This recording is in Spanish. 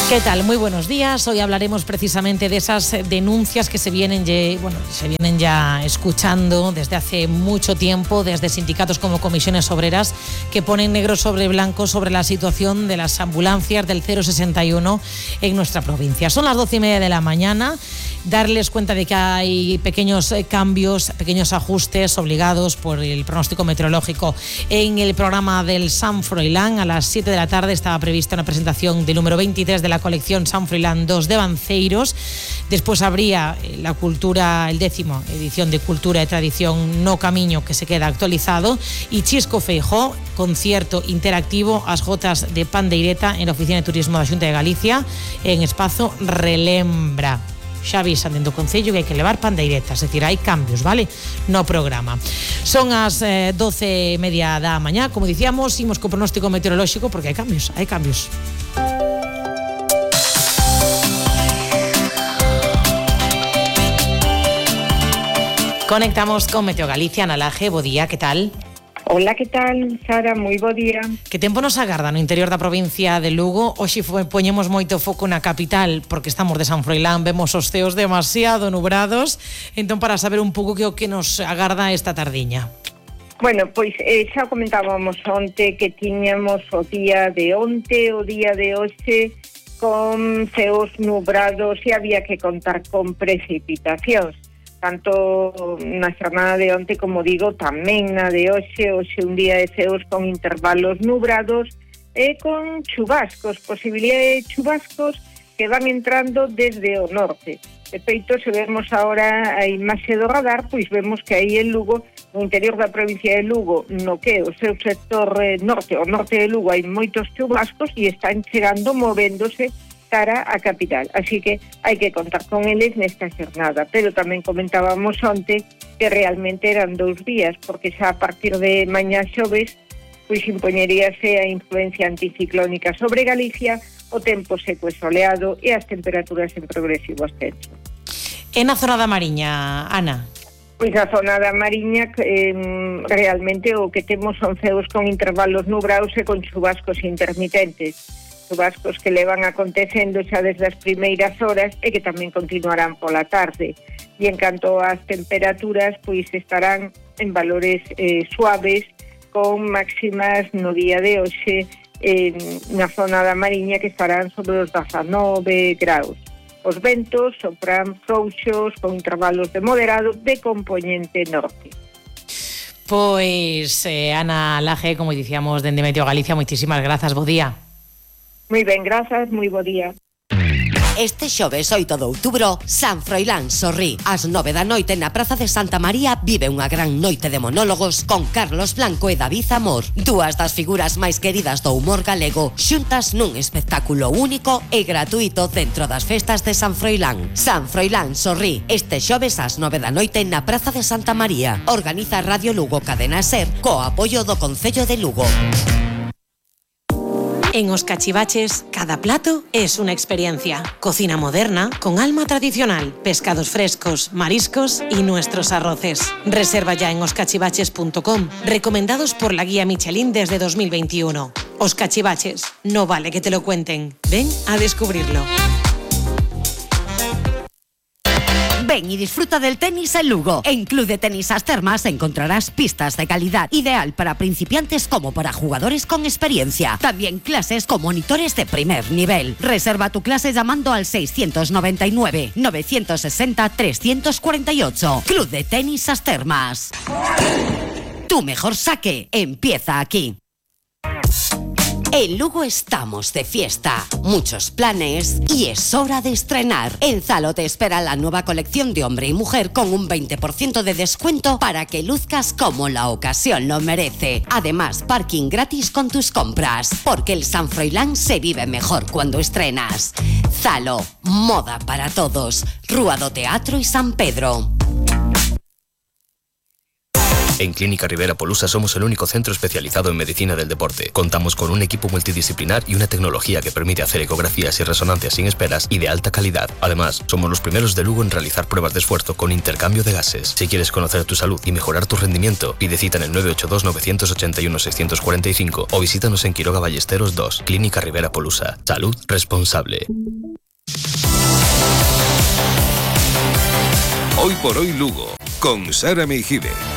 ¿Qué tal? Muy buenos días. Hoy hablaremos precisamente de esas denuncias que se vienen ya escuchando desde hace mucho tiempo, desde sindicatos como comisiones obreras, que ponen negro sobre blanco sobre la situación de las ambulancias del 061 en nuestra provincia. Son las 12:30 de la mañana. Darles cuenta de que hay pequeños cambios, pequeños ajustes obligados por el pronóstico meteorológico en el programa del Sant Froilán. A las 7 de la tarde estaba prevista una presentación del número 23 de la colección Sant Froilán 2 de Banceiros. Después habría la cultura, el 10º edición de Cultura y Tradición No Camiño, que se queda actualizado, y Chisco Feijó, concierto interactivo ás gotas de pandeireta en la Oficina de Turismo da Xunta de Galicia en Espazo Relembra. Xa avisan dentro do Concello que hai que levar pandeiretas, é dicir, hai cambios, vale, no programa. Son as 12:30 da mañá, como dicíamos, imos co pronóstico meteorolóxico porque hai cambios. Conectamos con Meteo Galicia, Ana Laje, bo día, que tal? Hola, que tal, Sara? Moi bo día. Que tempo nos agarda no interior da provincia de Lugo? Hoxe poñemos moito foco na capital porque estamos de Sant Froilán, vemos os ceos demasiado nubrados, entón para saber un pouco que o que nos agarda esta tardiña. Bueno, pois xa comentábamos onte que tiñamos o día de hoxe con ceos nubrados e había que contar con precipitacións. Tanto na xornada de onte, como digo, tamén na de hoxe un día de ceos con intervalos nubrados e con chubascos, posibilidade de chubascos que van entrando desde o norte. De feito, se vemos agora a imaxe do radar, pois vemos que aí en Lugo, no interior da provincia de Lugo, no que o seu sector norte, o norte de Lugo, hai moitos chubascos e están chegando, movéndose cara a capital, así que hai que contar con eles nesta xornada, pero tamén comentábamos onte que realmente eran 2 días, porque xa a partir de mañá xoves pois impoñeríase a influencia anticiclónica sobre Galicia, o tempo seco e soleado e as temperaturas en progresivo ascenso. E na zona da Mariña, Ana? Pois a zona da Mariña realmente o que temos son ceos con intervalos nubrados e con chubascos intermitentes, chubascos que levan acontecendo xa desde as primeiras horas e que tamén continuarán pola tarde. E en canto ás temperaturas, pois estarán en valores suaves, con máximas no día de hoxe na zona da Mariña que estarán sobre os 19 graus. Os ventos sopran frouxos con intervalos de moderado de compoñente norte. Pois, Ana Laje, como dicíamos, dende Meteo Galicia, moitísimas grazas, bo día. Moi ben, grazas, moi bo día. Este xoves 8 de outubro, Sant Froilán Sorrí. Ás 9 da noite na Praza de Santa María vive unha gran noite de monólogos con Carlos Blanco e David Amor, dúas das figuras máis queridas do humor galego, xuntas nun espectáculo único e gratuito dentro das festas de Sant Froilán. Sant Froilán Sorrí, este xoves ás 9 da noite na Praza de Santa María. Organiza Radio Lugo Cadena Ser co apoio do Concello de Lugo. En Os Cachivaches, cada plato es una experiencia. Cocina moderna, con alma tradicional, pescados frescos, mariscos y nuestros arroces. Reserva ya en oscachivaches.com, recomendados por la guía Michelin desde 2021. Os Cachivaches, no vale que te lo cuenten. Ven a descubrirlo. Ven y disfruta del tenis en Lugo. En Club de Tenis As Termas encontrarás pistas de calidad, ideal para principiantes como para jugadores con experiencia. También clases con monitores de primer nivel. Reserva tu clase llamando al 699 960 348. Club de Tenis As Termas. Tu mejor saque empieza aquí. En Lugo estamos de fiesta, muchos planes y es hora de estrenar. En Zalo te espera la nueva colección de hombre y mujer con un 20% de descuento para que luzcas como la ocasión lo merece. Además, parking gratis con tus compras, porque el Sant Froilán se vive mejor cuando estrenas. Zalo, moda para todos. Rúa do Teatro y San Pedro. En Clínica Rivera Polusa somos el único centro especializado en medicina del deporte. Contamos con un equipo multidisciplinar y una tecnología que permite hacer ecografías y resonancias sin esperas y de alta calidad. Además, somos los primeros de Lugo en realizar pruebas de esfuerzo con intercambio de gases. Si quieres conocer tu salud y mejorar tu rendimiento, pide cita en el 982-981-645 o visítanos en Quiroga Ballesteros 2, Clínica Rivera Polusa. Salud responsable. Hoy por hoy Lugo, con Sara Meijide.